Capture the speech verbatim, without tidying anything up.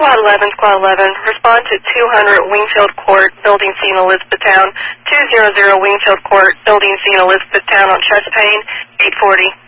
Squad eleven, Squad eleven, respond to two hundred Wingfield Court, Building C in Elizabethtown, two hundred Wingfield Court, Building C in Elizabethtown on chest pain, eight forty.